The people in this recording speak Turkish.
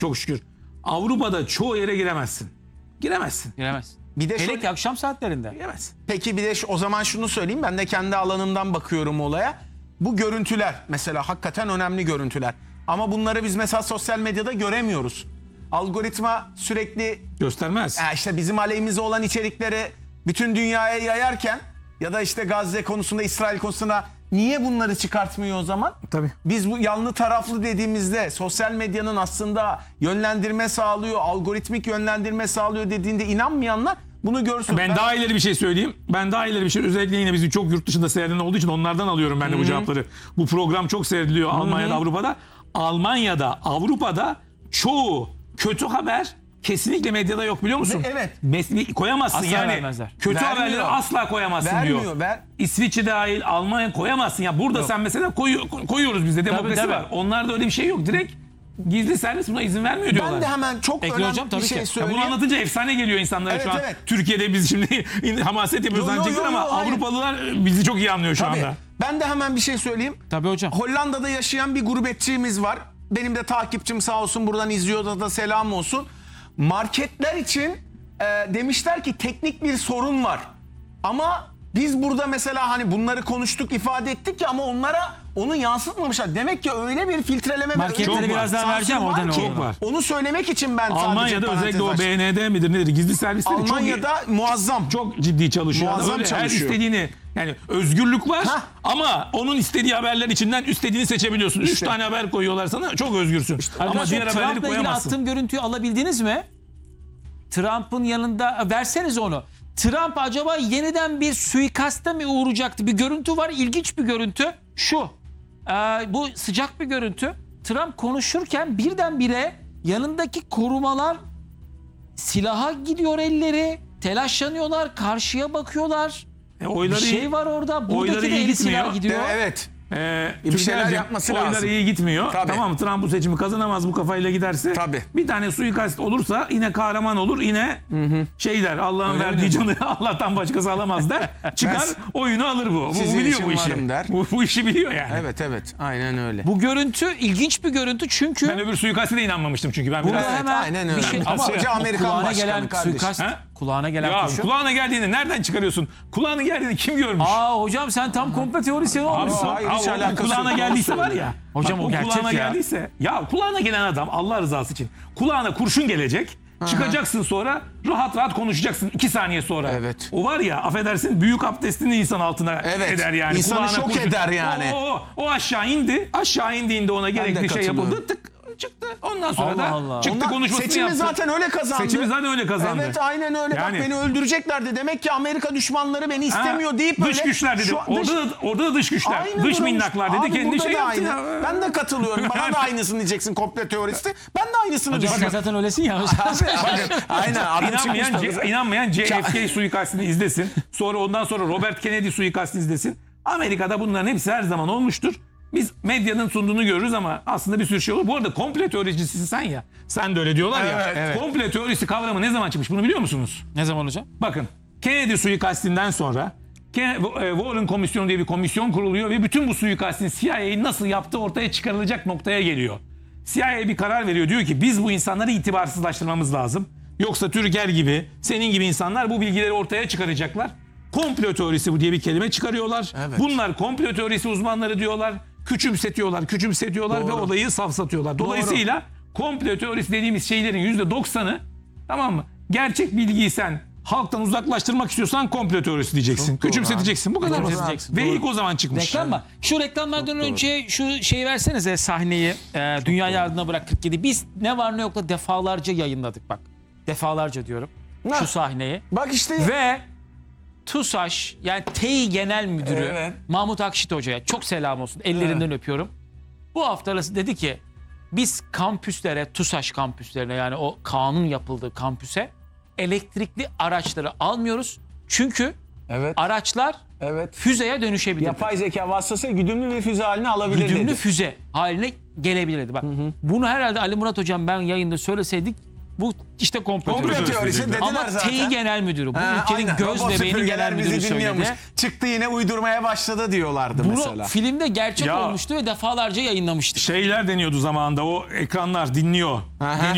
Çok şükür. Avrupa'da çoğu yere giremezsin. Giremezsin. Giremez. Bir de Hele şöyle- ki akşam saatlerinde. Giremezsin. Peki bir de o zaman şunu söyleyeyim. Ben de kendi alanımdan bakıyorum olaya. Bu görüntüler mesela hakikaten önemli görüntüler. Ama bunları biz mesela sosyal medyada göremiyoruz. Algoritma sürekli Göstermez. işte bizim aleyhimize olan içerikleri bütün dünyaya yayarken ya da işte Gazze konusunda, İsrail konusunda niye bunları çıkartmıyor o zaman? Tabii. Biz bu yanlı taraflı dediğimizde sosyal medyanın aslında yönlendirme sağlıyor, algoritmik yönlendirme sağlıyor dediğinde inanmayanlar bunu görsün. Ben daha ileri bir şey söyleyeyim. Özellikle yine bizim çok yurt dışında seyreden olduğu için onlardan alıyorum ben de bu cevapları. Bu program çok seyrediliyor Almanya'da, Avrupa'da. Almanya'da, Avrupa'da çoğu kötü haber kesinlikle medyada yok, biliyor musun? Evet. Koyamazsın Asla yani. vermezler. Kötü Vermiyor. haberleri asla koyamazsın Vermiyor, diyor. ver. İsviçre dahil, Almanya koyamazsın. Ya burada sen mesela koyuyoruz biz de, demokrasi tabii. var. Onlarda öyle bir şey yok. Direkt gizli servis buna izin vermiyor diyorlar. Ben de hemen çok Ekle önemli hocam, tabii bir şey ki. Ya Ya söyleyeyim. bunu anlatınca efsane geliyor insanlara Evet, şu an. evet. Türkiye'de biz şimdi hamaset yapıyoruz Yo, yo, zannedecekler yo, ama yo, hayır. Avrupalılar bizi çok iyi anlıyor şu Tabii. anda. Ben de hemen bir şey söyleyeyim. Tabii hocam. Hollanda'da yaşayan bir gurbetçimiz var. Benim de takipçim sağ olsun, buradan izliyor da selam olsun. Marketler için demişler ki teknik bir sorun var. Ama biz burada mesela hani bunları konuştuk, ifade ettik ya ama onlara onu yansıtmamışlar. Demek ki öyle bir filtreleme Marketlere öyle bir birazdan sansür vereceğim, var orada ne ki, olduğunu. var. Onu söylemek için ben sadece Almanya'da parantez özellikle o açtım. BND midir nedir gizli servisleri Almanya'da muazzam. çok ciddi çalışıyor. Muazzam Öyle her çalışıyor. istediğini, yani özgürlük var Hah. ama onun istediği haberler içinden istediğini seçebiliyorsun. 3 tane haber koyuyorlar sana, çok özgürsün. Ama Arkadaşlar, diğer haberleri Trump'la ilgili koyamazsın. attığım görüntüyü alabildiniz mi? Trump'ın yanında verseniz onu. Trump acaba yeniden bir suikasta mı uğrayacaktı? Bir görüntü var, ilginç bir görüntü. Şu. Bu sıcak bir görüntü. Trump konuşurken birdenbire yanındaki korumalar silaha gidiyor elleri. Telaşlanıyorlar, karşıya bakıyorlar. Bir Oyları şey var orada. oyları Buradaki de iyi eli silah gitmiyor. gidiyor. Evet. Bir şeyler yapması oylar lazım. iyi gitmiyor. Tabii. Tamam, Trump bu seçimi kazanamaz bu kafayla giderse. Tabii. Bir tane suikast olursa yine kahraman olur. Yine şey der, Allah'ın verdiği canı Allah'tan başkası alamaz der. Çıkar oyunu alır bu. Bu Sizin biliyor için bu işi. varım der. Bu işi biliyor yani. Evet evet. Aynen öyle. Bu görüntü ilginç bir görüntü çünkü Ben öbür suikaste de inanmamıştım çünkü ben burada biraz... hemen aynen bir öyle. şey Ama ama hoca Amerikan kulağına başkanı gelen kardeşim. suikast, Ha? kulağına gelen Ya kurşun. kulağına geldiğini nereden çıkarıyorsun? Kulağına geldiğini kim görmüş? Hocam sen tam komplo teorisyeni olmuşsun. hayır, hiç o alakası kulağına yok. geldiyse var ya. Hocam bak, o gerçek kulağına ya. geldiyse. Ya kulağına gelen adam Allah rızası için. Kulağına kurşun gelecek. Çıkacaksın sonra rahat rahat konuşacaksın 2 saniye sonra. Evet. O var ya, affedersin, büyük abdestini insan altına Evet. eder yani. İnsanı Kulağına şok eder yani. O aşağı indi. Aşağı indiğinde ona gerekli şey katılıyorum. yapıldı. Tık çıktı. Ondan sonra Allah da Allah. çıktı, Ondan konuşmasını seçimi yaptı. zaten öyle kazandı. Seçimi zaten öyle kazandı. Evet aynen öyle. Yani- Bak beni öldüreceklerdi. Demek ki Amerika düşmanları beni istemiyor deyip böyle. Dış güçler dedi. Şu an Orada da dış güçler. Aynı Dış durum. minnaklar dedi. Abi Kendi burada şey da yaptı aynı. ya. Ben de katılıyorum. Bana da aynısını diyeceksin komplo teoristi. Ben de aynısını Sen düşünüyorum. zaten öylesin ya. Aynen. Adım çıkmış. İnanmayan JFK suikastini izlesin. Ondan sonra Robert Kennedy suikastini izlesin. Amerika'da bunların hepsi her zaman olmuştur. Biz medyanın sunduğunu görürüz ama aslında bir sürü şey olur. Bu arada komplo teoricisisin sen ya. Sen de öyle diyorlar ya. Evet, evet. Komplo teorisi kavramı ne zaman çıkmış bunu biliyor musunuz? Ne zaman hocam? Bakın, Kennedy suikastinden sonra Warren Komisyonu diye bir komisyon kuruluyor ve bütün bu suikastin CIA'yı nasıl yaptığı ortaya çıkarılacak noktaya geliyor. CIA bir karar veriyor, diyor ki biz bu insanları itibarsızlaştırmamız lazım. Yoksa Türker gibi, senin gibi insanlar bu bilgileri ortaya çıkaracaklar. Komplo teorisi bu diye bir kelime çıkarıyorlar. Evet. Bunlar komplo teorisi uzmanları diyorlar. Küçümsetiyorlar ve olayı safsatıyorlar. Dolayısıyla komplo teorisi dediğimiz şeylerin %90'ı, tamam mı? Gerçek bilgiyi sen halktan uzaklaştırmak istiyorsan komplo teorisi diyeceksin. Küçümseteceksin. Bu kadar basit. Küçümseteceksin. Ve Doğru. ilk o zaman çıkmış. Reklam mı? Şu reklamlardan önce şu şeyi versenize, sahneyi. Dünya Yardımına Bırak 47. Biz ne var ne yokla defalarca yayınladık bak. Defalarca diyorum. Şu sahneyi. Bak işte. Ve TUSAŞ yani TEİ Genel Müdürü Evet. Mahmut Akşit Hoca'ya çok selam olsun. Ellerinden öpüyorum. Bu hafta arası dedi ki biz kampüslere, TUSAŞ kampüslerine, yani o kanun yapıldığı kampüse elektrikli araçları almıyoruz. Çünkü Evet. araçlar Evet. füzeye dönüşebilir. Yapay zeka vasıtasıyla güdümlü bir füze haline alabilir Güdümlü dedi. füze haline gelebilirdi. Bak, bunu herhalde Ali Murat Hocam ben yayında söyleseydik bu işte komplo Komplo teorisi. teorisi dediler Ama zaten. TEİ Genel Müdürü, bu Ha, ülkenin aynen. göz Robot bebeğinin süpürgeler genel bizi müdürü dinliyormuş. söyledi. Çıktı yine uydurmaya başladı diyorlardı Bunu mesela. filmde gerçek Ya. olmuştu ve defalarca yayınlamıştık. Şeyler deniyordu zamanında, o ekranlar dinliyor. Aha.